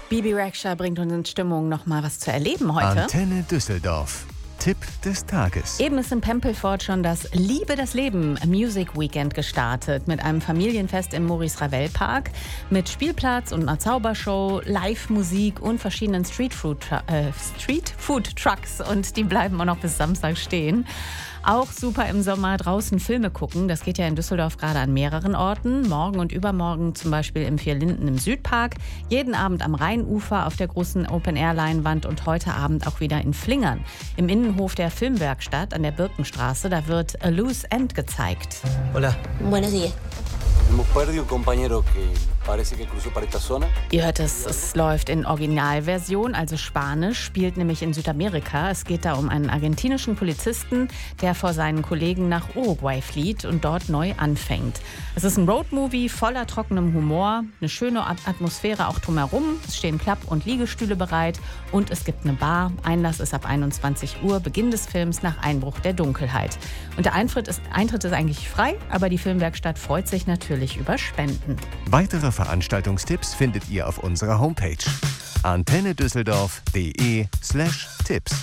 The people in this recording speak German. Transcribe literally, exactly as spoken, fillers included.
Bibi Rexha bringt uns in Stimmung, noch mal was zu erleben heute. Antenne Düsseldorf. Tipp des Tages. Eben ist in Pempelfort schon das Liebe das Leben Music Weekend gestartet mit einem Familienfest im Maurice Ravel Park mit Spielplatz und einer Zaubershow, Live-Musik und verschiedenen Streetfood äh, Streetfood Trucks, und die bleiben auch noch bis Samstag stehen. Auch super im Sommer draußen Filme gucken. Das geht ja in Düsseldorf gerade an mehreren Orten. Morgen und übermorgen zum Beispiel im Vier Linden im Südpark. Jeden Abend am Rheinufer auf der großen Open-Air-Leinwand und heute Abend auch wieder in Flingern. Im Innenhof der Filmwerkstatt an der Birkenstraße. Da wird A Loose End gezeigt. Hola. Buenos días. Hemos perdido un compañero que parece que cruzó para esta zona. Ihr hört es, es läuft in Originalversion, also Spanisch, spielt nämlich in Südamerika. Es geht da um einen argentinischen Polizisten, der vor seinen Kollegen nach Uruguay flieht und dort neu anfängt. Es ist ein Roadmovie voller trockenem Humor, eine schöne Atmosphäre auch drumherum. Es stehen Klapp- und Liegestühle bereit und es gibt eine Bar. Einlass ist ab einundzwanzig Uhr, Beginn des Films nach Einbruch der Dunkelheit. Und der Eintritt ist, Eintritt ist eigentlich frei, aber die Filmwerkstatt freut sich natürlich über Spenden. Weitere Veranstaltungstipps findet ihr auf unserer Homepage antennedüsseldorf punkt de slash Tipps.